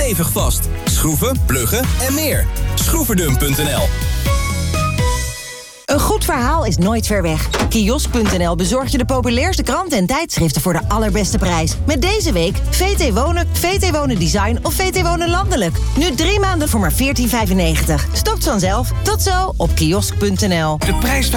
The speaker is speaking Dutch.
stevig vast. Schroeven, pluggen en meer. Schroeferdum.nl. Een goed verhaal is nooit ver weg. Kiosk.nl bezorgt je de populairste kranten en tijdschriften voor de allerbeste prijs. Met deze week VT Wonen, VT Wonen Design of VT Wonen Landelijk. Nu 3 maanden voor maar €14,95. Stopt vanzelf. Tot zo op kiosk.nl. De prijs